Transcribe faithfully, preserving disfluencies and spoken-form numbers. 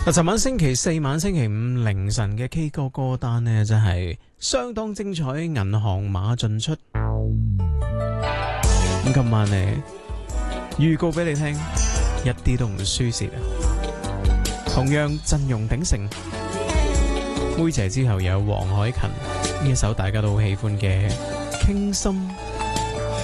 嗱，尋晚星期四晚星期五凌晨嘅 K 歌歌單呢，真係相當精彩，銀行碼盡出。咁今晚呢，預告俾你聽，一啲都唔輸蝕啊！同樣陣容鼎盛，妹姐之後有黃凱芹呢一首大家都好喜歡嘅《傾心》。